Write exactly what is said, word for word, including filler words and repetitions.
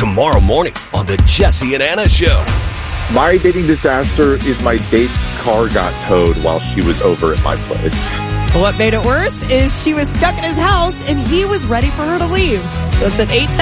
tomorrow morning on the Jesse and Anna Show. My dating disaster is my date's car got towed while she was over at my place. What made it worse is she was stuck in his house and he was ready for her to leave. That's at eight ten.